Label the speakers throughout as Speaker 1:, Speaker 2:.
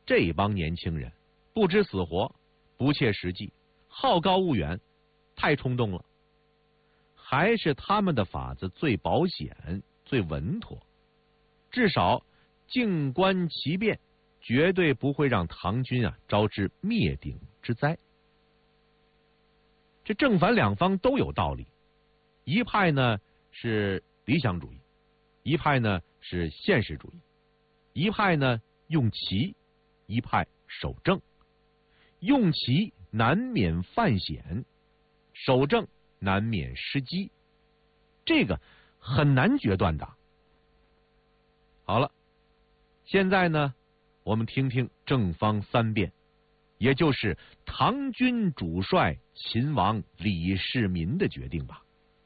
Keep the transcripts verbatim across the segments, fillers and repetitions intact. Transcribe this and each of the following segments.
Speaker 1: 这帮年轻人不知死活，不切实际，好高骛远，太冲动了。还是他们的法子最保险、最稳妥，至少静观其变，绝对不会让唐军啊招致灭顶之灾。这正反两方都有道理，一派呢是理想主义，一派呢是现实主义，一派呢用奇，一派守正。用奇难免犯险，守正难免失机，这个很难决断的。好了，现在呢，我们听听正方三辩，也就是唐军主帅秦王李世民的决定吧。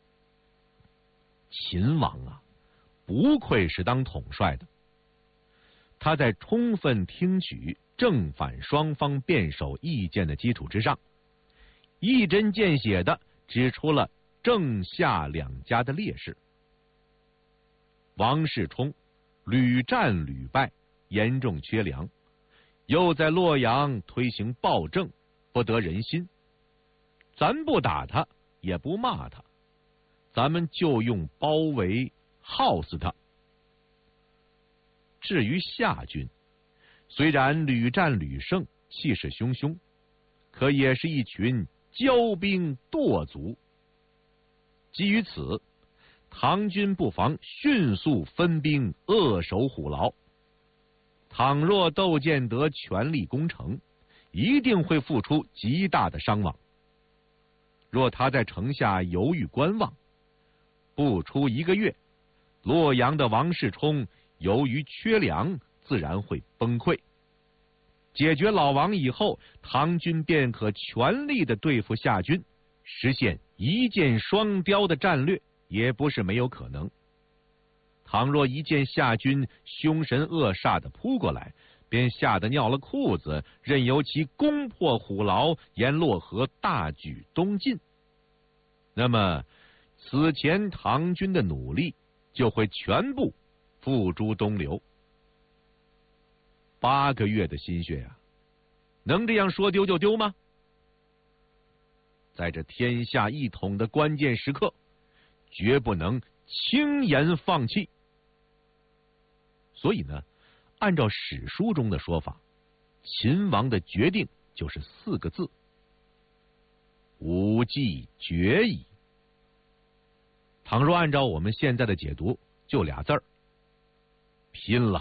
Speaker 1: 秦王啊，不愧是当统帅的，他在充分听取正反双方辩手意见的基础之上，一针见血地指出了郑夏两家的劣势。王世充屡战屡败，严重缺粮，又在洛阳推行暴政，不得人心。咱不打他，也不骂他，咱们就用包围耗死他。至于夏军，虽然屡战屡胜，气势汹汹，可也是一群骄兵惰卒。基于此，唐军不妨迅速分兵扼守虎牢。倘若窦建德全力攻城，一定会付出极大的伤亡。若他在城下犹豫观望，不出一个月，洛阳的王世充由于缺粮，自然会崩溃。解决老王以后，唐军便可全力的对付夏军，实现一箭双雕的战略也不是没有可能。倘若一见夏军凶神恶煞的扑过来，便吓得尿了裤子，任由其攻破虎牢，沿洛河大举东进，那么此前唐军的努力就会全部付诸东流。八个月的心血啊，能这样说丢就丢吗？在这天下一统的关键时刻，绝不能轻言放弃。所以呢，按照史书中的说法，秦王的决定就是四个字：武计决矣。倘若按照我们现在的解读，就俩字儿：拼了。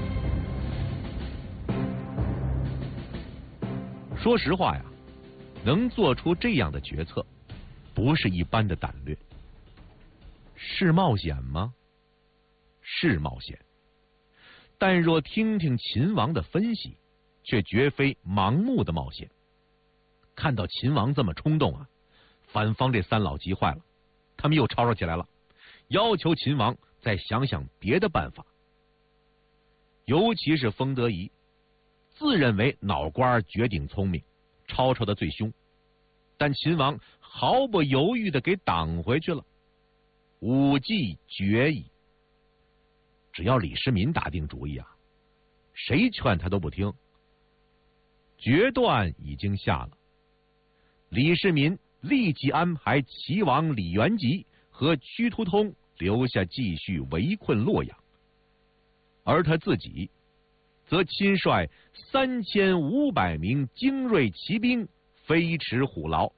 Speaker 1: 说实话呀，能做出这样的决策，不是一般的胆略。是冒险吗？是冒险。但若听听秦王的分析，却绝非盲目的冒险。看到秦王这么冲动啊，反方这三老急坏了，他们又吵吵起来了，要求秦王再想想别的办法。尤其是封德仪，自认为脑瓜绝顶聪明，吵吵的最凶，但秦王毫不犹豫的给挡回去了。武计决矣。只要李世民打定主意啊，谁劝他都不听。决断已经下了，李世民立即安排齐王李元吉和屈突通留下继续围困洛阳，而他自己则亲率三千五百名精锐骑兵飞驰虎牢。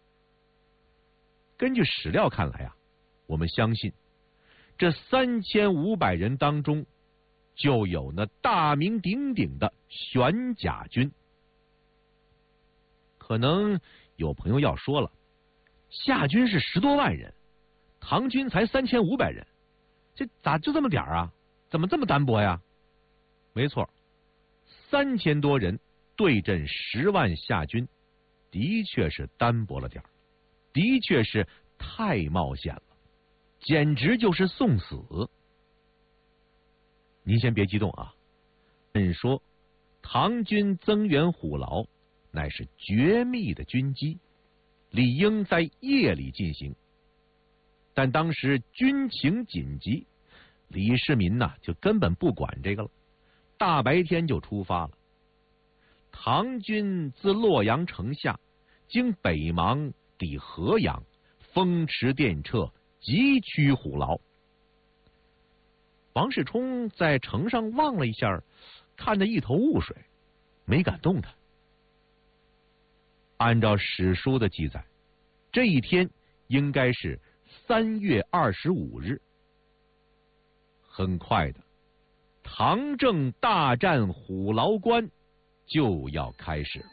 Speaker 1: 根据史料看来啊，我们相信这三千五百人当中，就有那大名鼎鼎的玄甲军。可能有朋友要说了，夏军是十多万人，唐军才三千五百人，这咋就这么点儿啊？怎么这么单薄呀？没错，三千多人对阵十万夏军，的确是单薄了点儿，的确是太冒险了，简直就是送死。您先别激动啊，按说唐军增援虎牢乃是绝密的军机，理应在夜里进行。但当时军情紧急，李世民呐、啊、就根本不管这个了，大白天就出发了， 唐军自洛阳城下，经北邙抵河阳，风驰电掣，急趋虎牢。王世充在城上望了一下，看得一头雾水，没敢动弹。按照史书的记载，这一天应该是三月二十五日。很快的，唐正大战虎牢关就要开始了。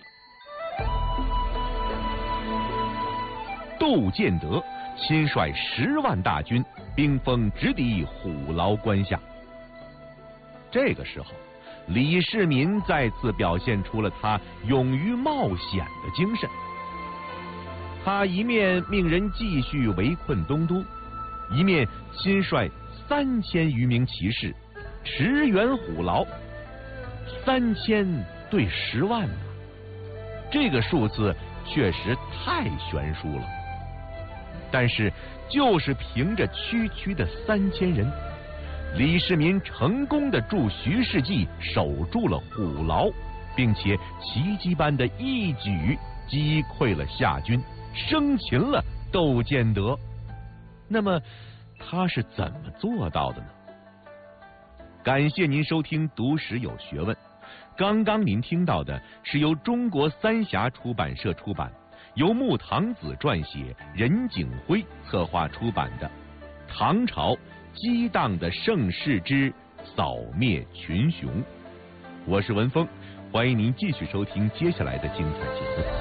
Speaker 1: 窦建德亲率十万大军，兵锋直抵虎牢关下。这个时候，李世民再次表现出了他勇于冒险的精神。他一面命人继续围困东都，一面亲率三千余名骑士驰援虎牢。三千对十万呢，这个数字确实太悬殊了。但是，就是凭着区区的三千人，李世民成功的助徐世绩守住了虎牢，并且奇迹般的一举击溃了夏军，生擒了窦建德。那么，他是怎么做到的呢？感谢您收听《读史有学问》。刚刚您听到的是由中国三峡出版社出版，由穆唐子撰写，任景辉策划出版的《唐朝激荡的盛世之扫灭群雄》。我是文峰，欢迎您继续收听接下来的精彩节目。